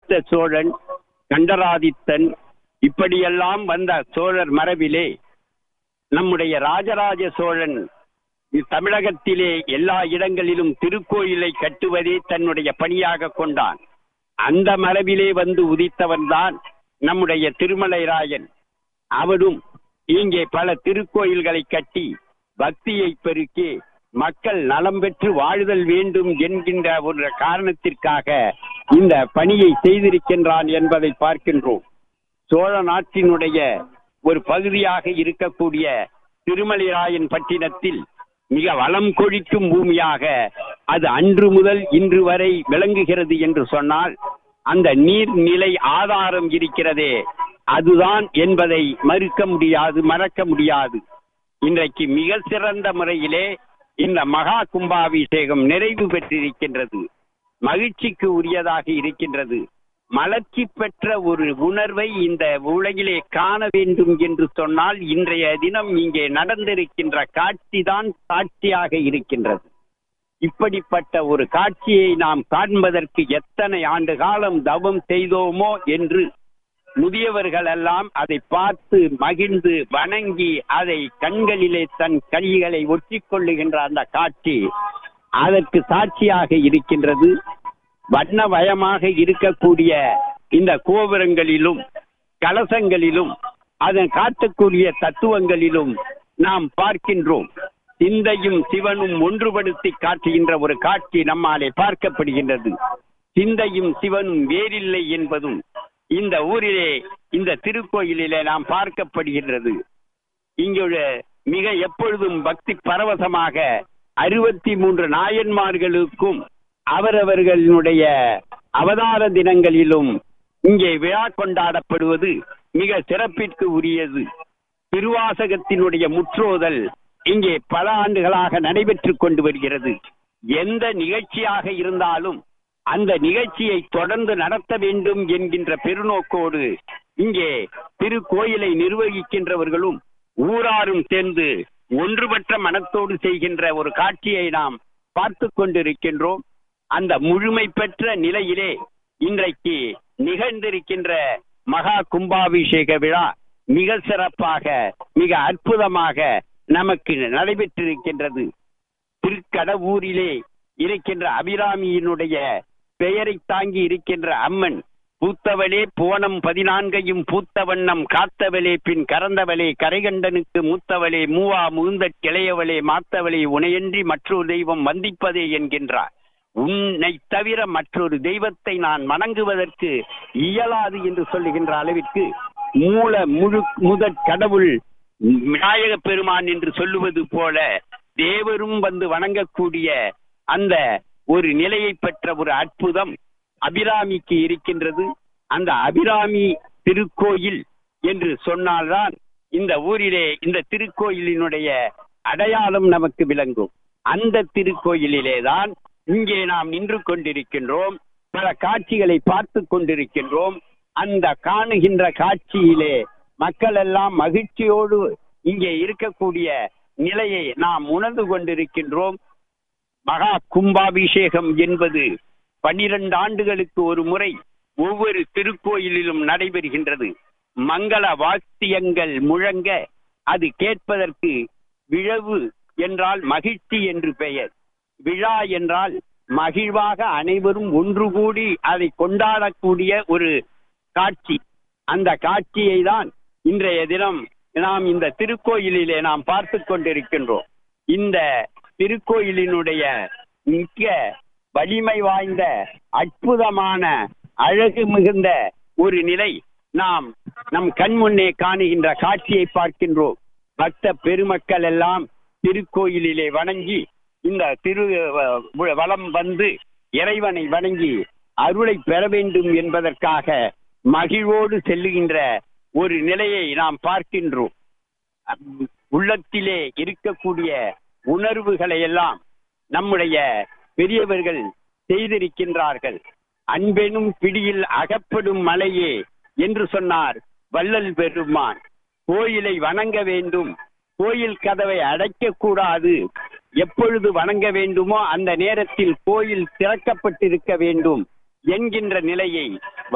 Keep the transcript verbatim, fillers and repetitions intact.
ஆதித்த சோழன், கண்டராதித்தன், இப்படியெல்லாம் வந்த சோழர் மரபிலே நம்முடைய ராஜராஜ சோழன் தமிழகத்திலே எல்லா இடங்களிலும் திருக்கோயிலை கட்டுவதே தன்னுடைய பணியாக கொண்டான். அந்த மரபிலே வந்து உதித்தவன்தான் நம்முடைய திருமலைராயன். அவரும் இங்கே பல திருக்கோயில்களை கட்டி பக்தியை பெருக்கி மக்கள் நலம் பெற்று வாழுதல் வேண்டும் என்கின்ற ஒரு காரணத்திற்காக இந்த பணியை செய்திருக்கின்றான் என்பதை பார்க்கின்றோம். சோழ நாட்டினுடைய ஒரு பகுதியாக இருக்கக்கூடிய திருமலைராயன் பட்டினத்தில் மிக வளம் கொழிக்கும் பூமியாக அது அன்று முதல் இன்று வரை விளங்குகிறது என்று சொன்னால் அந்த நீர்நிலை ஆதாரம் இருக்கிறதே அதுதான் என்பதை மறுக்க முடியாது, மறக்க முடியாது. இன்றைக்கு மிக சிறந்த முறையிலே இந்த மகா கும்பாபிஷேகம் நிறைவு பெற்றிருக்கின்றது. மகிழ்ச்சிக்கு உரியதாக இருக்கின்றது. மலர்ச்சி பெற்ற ஒரு உணர்வை இந்த உலகிலே காண வேண்டும் என்று சொன்னால் இன்றைய தினம் இங்கே நடந்திருக்கின்ற காட்சி தான் சாட்சியாக இருக்கின்றது. இப்படிப்பட்ட ஒரு காட்சியை நாம் காண்பதற்கு எத்தனை ஆண்டு காலம் தவம் செய்தோமோ என்று முதியவர்கள் எல்லாம் அதை பார்த்து மகிழ்ந்து வணங்கி அதை கண்களிலே தன் கைகளை ஒட்டிக் கொள்ளுகின்ற அந்த காட்சி அதற்கு சாட்சியாக இருக்கின்றது. வண்ணமயமாக இருக்கக்கூடிய இந்த கோபுரங்களிலும் கலசங்களிலும் அதன் காட்டக்கூடிய தத்துவங்களிலும் நாம் பார்க்கின்றோம். சிந்தையும் சிவனும் ஒன்றுபடுத்தி காட்டுகின்ற ஒரு காட்சி நம்மாலே பார்க்கப்படுகின்றது. சிந்தையும் சிவனும் வேறில்லை என்பதும் இந்த ஊரிலே இந்த திருக்கோயிலிலே நாம் பார்க்கப்படுகின்றது. இங்கு மிக எப்பொழுதும் பக்தி பரவசமாக அறுபத்தி மூன்று நாயன்மார்களுக்கும் அவரவர்களுடைய அவதார தினங்களிலும் இங்கே விழா கொண்டாடப்படுவது மிக சிறப்பிற்கு உரியது. திருவாசகத்தினுடைய முற்றோதல் இங்கே பல ஆண்டுகளாக நடைபெற்று கொண்டு வருகிறது. எந்த நிகழ்ச்சியாக இருந்தாலும் அந்த நிகழ்ச்சியை தொடர்ந்து நடத்த வேண்டும் என்கின்ற பெருநோக்கோடு இங்கே திருக்கோயிலை நிர்வகிக்கின்றவர்களும் ஊராரும் சேர்ந்து ஒன்றுபட்ட மனத்தோடு செய்கின்ற ஒரு காட்சியை நாம் பார்த்து கொண்டிருக்கின்றோம். அந்த முழுமை பெற்ற நிலையிலே இன்றைக்கு நிகழ்ந்திருக்கின்ற மகா கும்பாபிஷேக விழா மிக சிறப்பாக மிக அற்புதமாக நமக்கு நடைபெற்றிருக்கின்றது. திருக்கடவூரிலே இருக்கின்ற அபிராமியினுடைய பெயரை தாங்கி இருக்கின்ற அம்மன் பூத்தவளே புவனம் பதினான்கையும் பூத்த வண்ணம் காத்தவளே பின் கறந்தவளே கரைகண்டனுக்கு மூத்தவளே மூவா முகுந்த கிளையவளே மாத்தவளே உனையன்றி மற்றொரு தெய்வம் வந்திப்பதே என்கின்றார். உன்னை தவிர மற்றொரு தெய்வத்தை நான் வணங்குவதற்கு இயலாது என்று சொல்லுகின்ற அளவிற்கு மூல முழு முதற் கடவுள் விநாயக பெருமான் என்று சொல்லுவது போல தேவரும் வந்து வணங்கக்கூடிய அந்த ஒரு நிலையை பெற்ற ஒரு அற்புதம் அபிராமிக்கு இருக்கின்றது. அந்த அபிராமி திருக்கோயில் என்று சொன்னால்தான் இந்த ஊரிலே இந்த திருக்கோயிலினுடைய அடையாளம் நமக்கு விளங்கும். அந்த திருக்கோயிலிலேதான் இங்கே நாம் நின்று கொண்டிருக்கின்றோம். பல காட்சிகளை பார்த்து கொண்டிருக்கின்றோம். அந்த காணுகின்ற காட்சியிலே மக்கள் எல்லாம் மகிழ்ச்சியோடு இங்கே இருக்கக்கூடிய நிலையை நாம் உணர்ந்து கொண்டிருக்கின்றோம். மகா கும்பாபிஷேகம் என்பது பன்னிரண்டு ஆண்டுகளுக்கு ஒரு முறை ஒவ்வொரு திருக்கோயிலிலும் நடைபெறுகின்றது. மங்கள வாத்தியங்கள் முழங்க அது கேட்பதற்கு விழவு என்றால் மகிழ்ச்சி என்று பெயர். விழா என்றால் மகிழ்வாக அனைவரும் ஒன்று கூடி அதை கொண்டாடக்கூடிய ஒரு காட்சி. அந்த காட்சியை தான் இன்றைய தினம் நாம் இந்த திருக்கோயிலிலே நாம் பார்த்து கொண்டிருக்கின்றோம். இந்த திருக்கோயிலினுடைய மிக்க வலிமை வாய்ந்த அற்புதமான அழகு மிகுந்த ஒரு நிலை நாம் நம் கண் முன்னே காணுகின்ற காட்சியை பார்க்கின்றோம். பக்த பெருமக்கள் எல்லாம் திருக்கோயிலிலே வணங்கி இந்த திரு வலம் வந்து இறைவனை வணங்கி அருளை பெற வேண்டும் என்பதற்காக மகிழ்வோடு செல்லுகின்ற ஒரு நிலையை நாம் பார்க்கின்றோம். உள்ளத்திலே இருக்கக்கூடிய உணர்வுகளை எல்லாம் நம்முடைய பெரியவர்கள் செய்திருக்கின்றார்கள். அன்பெனும் பிடியில் அகப்படும் மலையே என்று சொன்னார் வள்ளல் பெருமான். கோயிலை வணங்க வேண்டும், கோயில் கதவை அடைக்க கூடாது. எப்பொழுது வணங்க வேண்டுமோ அந்த நேரத்தில் கோயில் திறக்கப்பட்டிருக்க வேண்டும் என்கின்ற நிலையை